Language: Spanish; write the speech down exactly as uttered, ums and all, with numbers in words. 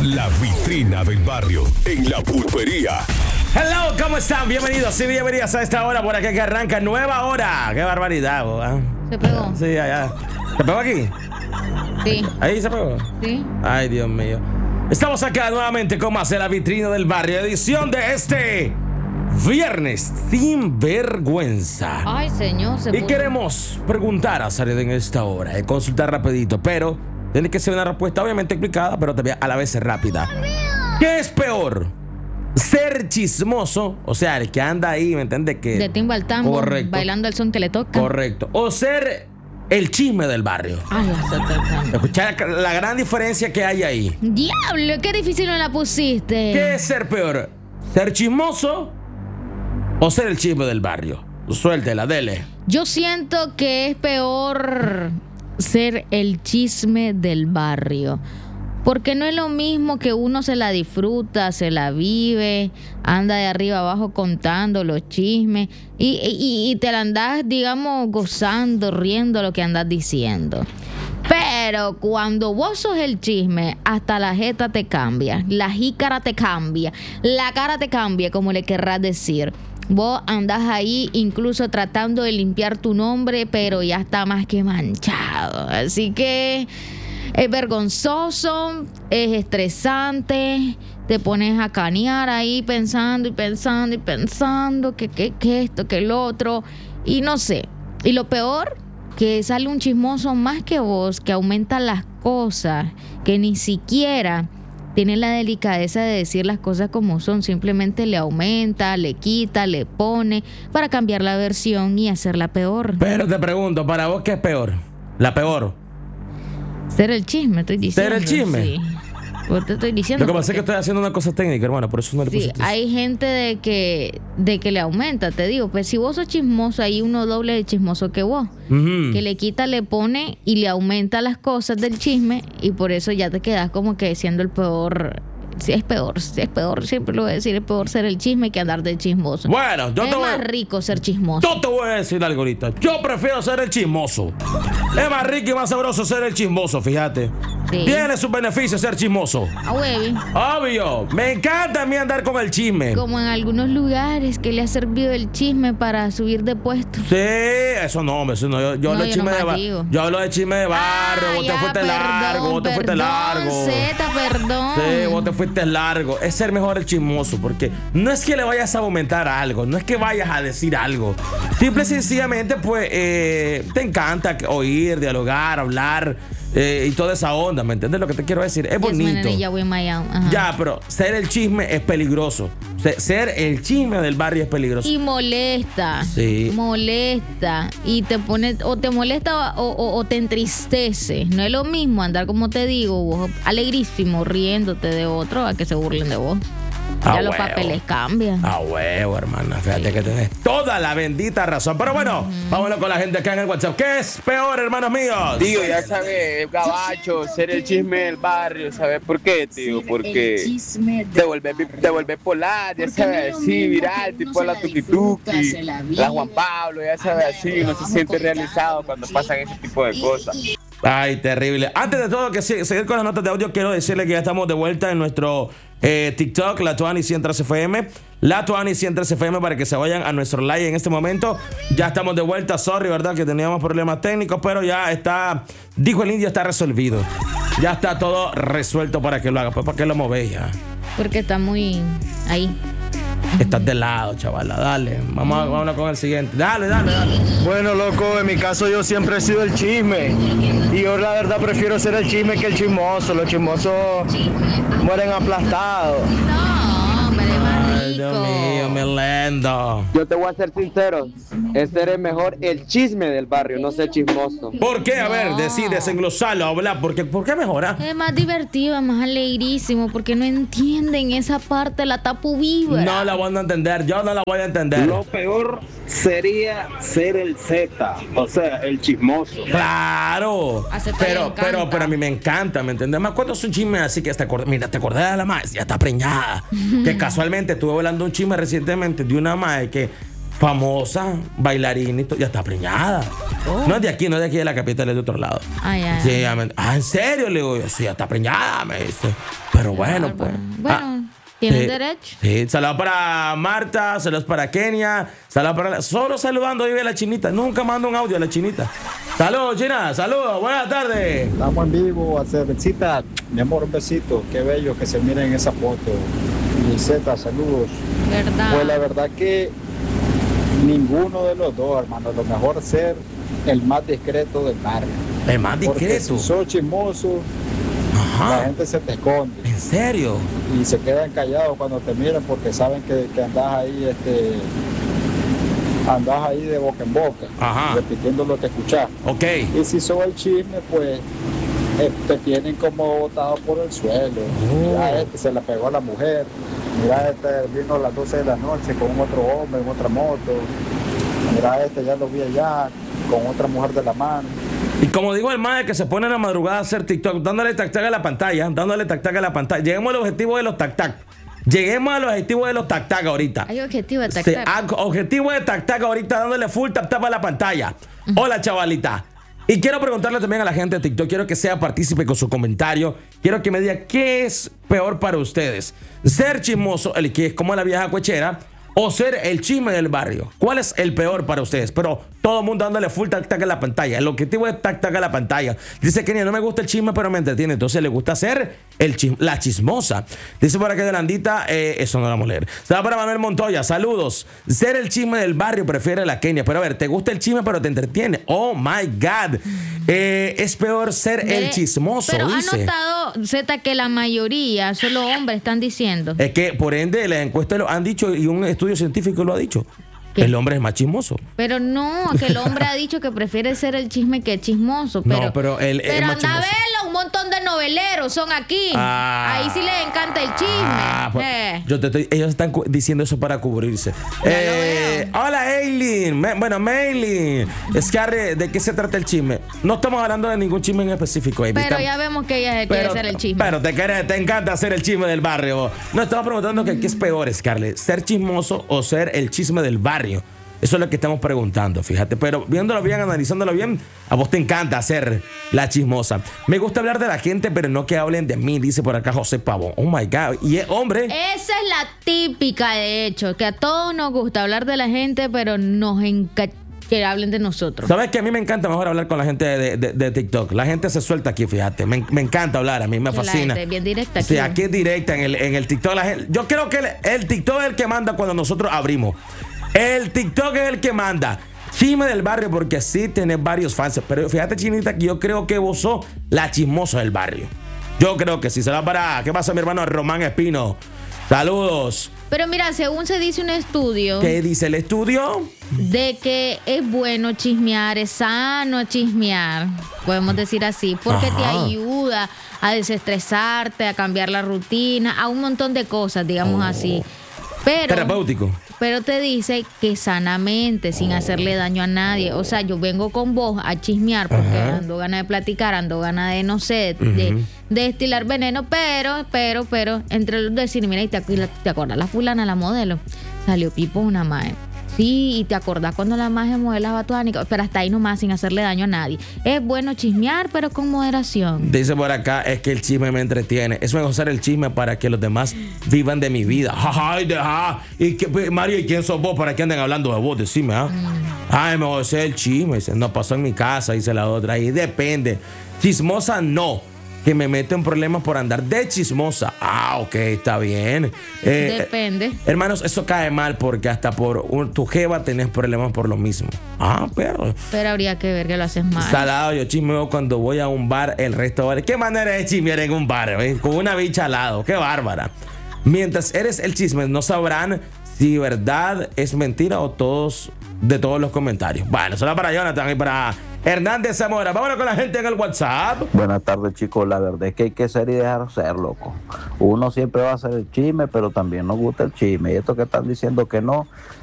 La vitrina del barrio en La Pulpería. Hello, ¿cómo están? Bienvenidos y bienvenidas a esta hora por acá que arranca nueva hora. ¡Qué barbaridad! ¿eh? ¿Se pegó? Sí, allá. ¿Se pegó aquí? Sí. ¿Ahí se pegó? Sí. Ay, Dios mío. Estamos acá nuevamente con más de La Vitrina del Barrio, edición de este viernes sin vergüenza. Ay, señor, se Y puso... queremos preguntar a Sarid en esta hora, eh, consultar rapidito, pero tiene que ser una respuesta obviamente explicada, pero también a la vez rápida. ¿Qué es peor? Ser chismoso, o sea, el que anda ahí, ¿me entiendes? Que De timba al tambo, correcto, bailando el son que le toca. correcto. O ser el chisme del barrio. Ay, la sota. Escuchar la, la gran diferencia que hay ahí. Diablo, qué difícil me la pusiste. ¿Qué es ser peor? ¿Ser chismoso o ser el chisme del barrio? Suéltela, dele. Yo siento que es peor ser el chisme del barrio. Porque no es lo mismo que uno se la disfruta, se la vive, anda de arriba abajo contando los chismes y, y, y te la andas, digamos, gozando, riendo lo que andas diciendo. Pero cuando vos sos el chisme, hasta la jeta te cambia, la jícara te cambia, la cara te cambia, como le querrás decir. Vos andás ahí incluso tratando de limpiar tu nombre, pero ya está más que manchado. Así que es vergonzoso, es estresante, te pones a canear ahí pensando y pensando y pensando que, que, que esto, que el otro, y no sé. Y lo peor, que sale un chismoso más que vos, que aumenta las cosas, que ni siquiera tiene la delicadeza de decir las cosas como son, simplemente le aumenta, le quita, le pone, para cambiar la versión y hacerla peor. Pero te pregunto, ¿para vos qué es peor? La peor. Ser el chisme, estoy diciendo. ¿Ser el chisme? Sí. Pues te estoy diciendo. Lo que pasa es porque- que estoy haciendo una cosa técnica, hermano, por eso no le puse Sí, atención. hay gente de que de que le aumenta, te digo. Pues si vos sos chismoso, hay uno doble de chismoso que vos. Ujú. Que le quita, le pone y le aumenta las cosas del chisme y por eso ya te quedas como que siendo el peor. Sí, es peor, sí, es peor, siempre lo voy a decir, es peor ser el chisme que andar de chismoso. Bueno, yo es te voy más rico ser chismoso. Yo te voy a decir algo ahorita. Yo prefiero ser el chismoso. Es más rico y más sabroso ser el chismoso, fíjate. Sí. Tiene sus beneficios ser chismoso. A huevi. Obvio. Me encanta a mí andar con el chisme. Como en algunos lugares que le ha servido el chisme para subir de puesto. Sí, eso no, hombre, eso no. Yo, yo No, hablo de yo chisme nomás de ba- digo. Yo hablo de chisme de barrio. Ah, vos te ya, fuiste perdón, largo, vos te fuiste perdón, largo. Zeta, perdón. Sí, vos te fuiste largo. Es ser mejor el chismoso, porque no es que le vayas a aumentar algo, no es que vayas a decir algo. Simple y sencillamente, pues, eh, te encanta oír, dialogar, hablar eh, y toda esa onda, ¿me entiendes lo que te quiero decir? Es Yes, man, bonito. and ya voy Mayao. Ajá. Ya, pero ser el chisme es peligroso. Se- Ser el chisme del barrio es peligroso. Y molesta. Sí. Molesta. Y te pone, o te molesta o, o- o te entristece. No es lo mismo andar, como te digo, vos alegrísimo, riéndote de otro, a que se burlen de vos. Ah, Ya los huevo. papeles cambian. Ah, huevo, hermana. Fíjate que tenés toda la bendita razón. Pero bueno, vámonos con la gente acá en el WhatsApp. ¿Qué es peor, hermanos míos? Tío, ya sabes, gabacho, ser el chisme del barrio, ¿sabes por qué, tío? Porque te vuelves, te vuelves polar, ya sabes, así, viral, tipo la tuki tuki, la Juan Pablo, ya sabes, así, uno se siente realizado cuando pasan ese tipo de cosas. Ay, terrible. Antes de todo, que se- seguir con las notas de audio, quiero decirle que ya estamos de vuelta en nuestro eh, TikTok, La Tuani cien tres F M. La Tuani cien tres F M, para que se vayan a nuestro live en este momento. Ya estamos de vuelta. Sorry, ¿verdad? Que teníamos problemas técnicos, pero ya está, dijo el indio, está resolvido. Ya está todo resuelto para que lo haga. Pues, ¿para qué lo movéis ya? Porque está muy ahí. Estás de lado, chavala. Dale. Vamos a, vámonos con el siguiente. Dale, dale, dale. Bueno, loco, en mi caso yo siempre he sido el chisme. Y yo la verdad prefiero ser el chisme que el chismoso. Los chismosos mueren aplastados. No, hombre, es más rico. Ay, Dios mío, mi lendo. Yo te voy a ser sincero, es ser el mejor el chisme del barrio, no ser chismoso. ¿Por qué? A ver, No. decir, desenglosarlo, hablar. ¿Por qué, ¿Por qué mejora? Es más divertido, es más alegrísimo, porque no entienden esa parte, la tapu viva. No la van a entender, yo no la voy a entender. Lo peor sería ser el Z, o sea, el chismoso. Claro, A Zeta le pero, encanta. pero, pero a mí me encanta, ¿me entiendes? Más cuando es un chisme así que te acordás, mira, te acordás de la madre, ya está preñada. Que casualmente estuve hablando un chisme recientemente de una madre que famosa, bailarina y todo, ya está preñada. Oh. No es de aquí, no es de aquí de la capital, es de otro lado. Ay, ay, Sí, ay. ya me- ah, ¿en serio? Le digo yo, sí, ya está preñada, me dice. Pero bueno, pues. Bueno, Ah, tienen sí, derecho. Sí, saludos para Marta, saludos para Kenia, saludos para... Solo saludando vive la chinita, nunca mando un audio a la chinita. Saludos, China, saludos, buenas tardes. Estamos en vivo, a cervecita. Mi amor, un besito. Qué bello que se miren esa foto. Liseta, saludos. ¿Verdad? Pues la verdad que ninguno de los dos, hermano. Lo mejor ser el más discreto del barrio. Es más Porque discreto. si sos chismoso, la Ajá, gente se te esconde ¿en serio? y se quedan callados cuando te miran porque saben que, que andas ahí, este, andas ahí de boca en boca, Ajá. repitiendo lo que escuchás. Ok. Y si sos el chisme, pues eh, te tienen como botado por el suelo. Oh. Mira, este se la pegó a la mujer. Mira, este vino a las doce de la noche con otro hombre en otra moto. Mira, este ya lo vi allá con otra mujer de la mano. Y como digo el mae que se pone en la madrugada a hacer TikTok, dándole tac tac a la pantalla, dándole tac tac a la pantalla. Lleguemos al objetivo de los tac tac. Lleguemos al objetivo de los tac tac ahorita. Hay objetivo de tac Sí, tac. ah, objetivo de tac tac ahorita, dándole full tap tap a la pantalla. Hola, chavalita. Y quiero preguntarle también a la gente de TikTok, quiero que sea partícipe con su comentario. Quiero que me diga qué es peor para ustedes. Ser chismoso, el que es como la vieja cuechera, o ser el chisme del barrio. ¿Cuál es el peor para ustedes? Pero todo el mundo dándole full tac tac a la pantalla. El objetivo es tac tac a la pantalla. Dice Kenia, no me gusta el chisme, pero me entretiene. Entonces le gusta ser el chis- la chismosa. Dice por aquí Yolandita, eh, eso no lo vamos a leer. Se va para Manuel Montoya, saludos. Ser el chisme del barrio prefiere la Kenia. Pero a ver, te gusta el chisme, pero te entretiene. Oh my God. Eh, es peor ser Ve, el chismoso, Pero ha dice. notado, Z, que la mayoría, solo hombres, están diciendo. Es que por ende las encuestas lo han dicho y un estudio científico lo ha dicho. ¿Qué? El hombre es más chismoso. Pero no, que el hombre ha dicho que prefiere ser el chisme que chismoso. Pero, No, pero él es pero más anda a chismoso. verlo, un montón de noveleros son aquí. Ah. Ahí sí les encanta el chisme. Ah, pues, Eh. yo te estoy, ellos están cu- diciendo eso para cubrirse. Eh, hola, Eileen. Me- bueno, Maylin. Scarry, ¿de qué se trata el chisme? No estamos hablando de ningún chisme en específico. Baby. Pero Estamos- ya vemos que ella quiere ser el chisme. Pero te, quiere- te encanta hacer el chisme del barrio. No, estamos preguntando que qué es peor, Scarlett, ser chismoso o ser el chisme del barrio. Eso es lo que estamos preguntando, fíjate. Pero viéndolo bien, analizándolo bien, a vos te encanta hacer la chismosa. Me gusta hablar de la gente, pero no que hablen de mí, dice por acá José Pavón. Oh my God. Y es hombre. Esa es la típica, de hecho, que a todos nos gusta hablar de la gente, pero nos encanta que hablen de nosotros. ¿Sabes que a mí me encanta mejor hablar con la gente de, de- de TikTok? La gente se suelta aquí, fíjate. Me, me encanta hablar, a mí me Que la fascina. gente es bien directa Sí, aquí. aquí es directa en el, en el TikTok. La gente, yo creo que el, el TikTok es el que manda cuando nosotros abrimos. El TikTok es el que manda. Chisme del barrio, porque sí tenés varios fans. Pero fíjate, Chinita, que yo creo que vos sos la chismosa del barrio. Yo creo que sí. Se va para... ¿Qué pasa, mi hermano Román Espino? Saludos. Pero mira, según se dice un estudio ¿Qué dice el estudio? de que es bueno chismear, es sano chismear, podemos decir así, porque te Ajá. ayuda a desestresarte, a cambiar la rutina, a un montón de cosas, digamos así. Pero, Terapéutico. pero te dice que sanamente, sin hacerle daño a nadie. O sea, yo vengo con vos a chismear porque Ajá. ando ganas de platicar, ando ganas de, no sé, de, Ujú. de destilar veneno, pero, pero, pero, entre los decir, mira, y te, te acuerdas la fulana, la modelo, salió pipona, mae. Sí, y te acordás cuando la magia modelaba tu ánica, pero hasta ahí nomás, sin hacerle daño a nadie. Es bueno chismear, pero con moderación. Dice por acá, es que el chisme me entretiene. Es mejor usar el chisme para que los demás vivan de mi vida. Ay, deja. Y que, pues, Mario, ¿y quién sos vos para que anden hablando de vos? Decime, ¿ah? Ay, mejor hacer el chisme. Dice, no pasó en mi casa, dice la otra. Y depende. Chismosa no. Que me meto en problemas por andar de chismosa. Ah, ok, está bien. Eh, Depende. Hermanos, eso cae mal porque hasta por un- tu jeva tenés problemas por lo mismo. Ah, perro. Pero habría que ver que lo haces mal. Salado, yo chismeo cuando voy a un bar, el restaurante. ¿Qué manera de chismear en un bar? ¿Eh? Con una bicha al lado. Qué bárbara. Mientras eres el chisme, no sabrán si verdad es mentira o todos de todos los comentarios. Bueno, solo para Jonathan y para Hernández Zamora. Vámonos con la gente en el WhatsApp. Buenas tardes, chicos. La verdad es que hay que ser y dejar ser, loco. Uno siempre va a hacer el chisme, pero también nos gusta el chisme. Y esto que están diciendo que no,